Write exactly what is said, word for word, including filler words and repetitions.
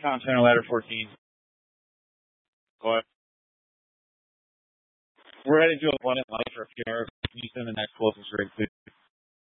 Town Center, ladder fourteen. Go ahead. We're heading to Abundant Light for a few hours. Can you send the next closest rig, please?